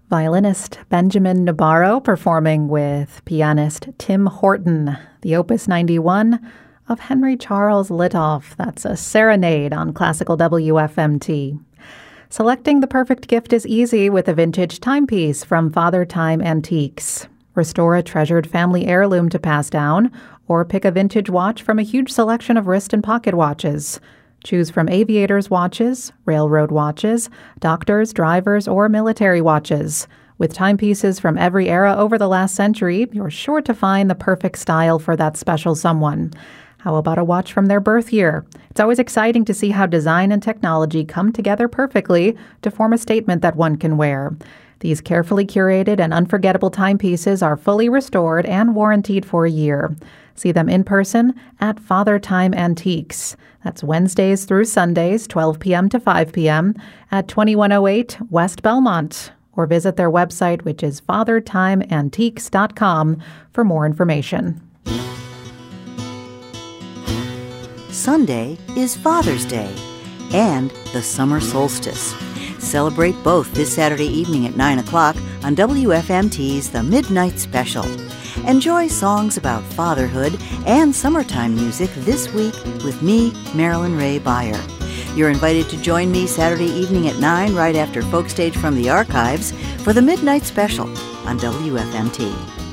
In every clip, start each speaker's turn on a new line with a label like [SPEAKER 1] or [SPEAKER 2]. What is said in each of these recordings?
[SPEAKER 1] Violinist Benjamin Nabarro performing with pianist Tim Horton, the Opus 91 of Henry Charles Litoff. That's a serenade on Classical WFMT. Selecting the perfect gift is easy with a vintage timepiece from Father Time Antiques. Restore a treasured family heirloom to pass down, or pick a vintage watch from a huge selection of wrist and pocket watches. Choose from aviators' watches, railroad watches, doctors, drivers, or military watches. With timepieces from every era over the last century, you're sure to find the perfect style for that special someone. How about a watch from their birth year? It's always exciting to see how design and technology come together perfectly to form a statement that one can wear. These carefully curated and unforgettable timepieces are fully restored and warranted for a year. See them in person at Father Time Antiques. That's Wednesdays through Sundays, 12 p.m. to 5 p.m. at 2108 West Belmont. Or visit their website, which is fathertimeantiques.com, for more information.
[SPEAKER 2] Sunday is Father's Day and the summer solstice. Celebrate both this Saturday evening at 9 o'clock on WFMT's The Midnight Special. Enjoy songs about fatherhood and summertime music this week with me, Marilyn Ray Beyer. You're invited to join me Saturday evening at 9 right after Folk Stage from the Archives for The Midnight Special on WFMT.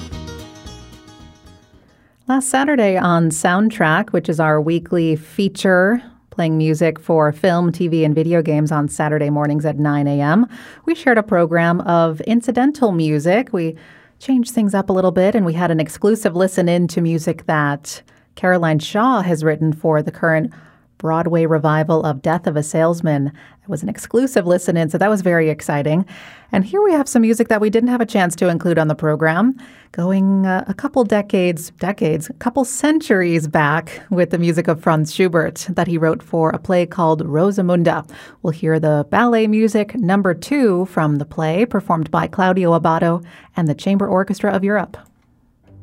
[SPEAKER 1] Last Saturday on Soundtrack, which is our weekly feature playing music for film, TV, and video games on Saturday mornings at 9 a.m., we shared a program of incidental music. We changed things up a little bit, and we had an exclusive listen-in to music that Caroline Shaw has written for the current Broadway revival of Death of a Salesman. It was an exclusive listen-in, so that was very exciting. And here we have some music that we didn't have a chance to include on the program, going a couple couple centuries back with the music of Franz Schubert that he wrote for a play called Rosamunde. We'll hear the ballet music number 2 from the play, performed by Claudio Abbado and the Chamber Orchestra of Europe.